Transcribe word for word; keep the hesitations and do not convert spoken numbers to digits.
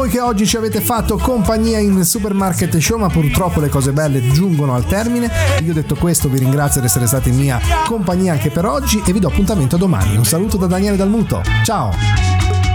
Voi che oggi ci avete fatto compagnia in Supermarket Show, ma purtroppo le cose belle giungono al termine. Io detto questo vi ringrazio di essere stati in mia compagnia anche per oggi e vi do appuntamento domani. Un saluto da Daniele Dalmuto, ciao!